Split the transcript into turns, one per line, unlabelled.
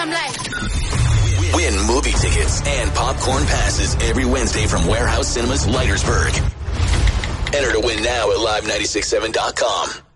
I'm like...
Win movie tickets and popcorn passes every Wednesday from Warehouse Cinemas Leitersburg. Enter to win now at live967.com.